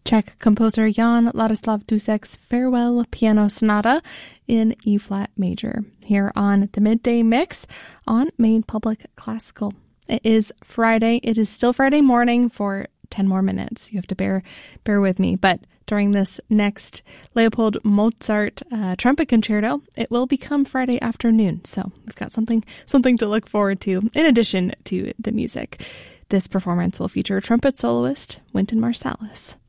Czech composer Jan Ladislav Dusek's Farewell Piano Sonata in E-flat major, here on the Midday Mix on Maine Public Classical. It is Friday. It is still Friday morning for 10 more minutes. You have to bear with me. But during this next Leopold Mozart trumpet concerto, it will become Friday afternoon. So we've got something to look forward to in addition to the music. This performance will feature trumpet soloist Wynton Marsalis.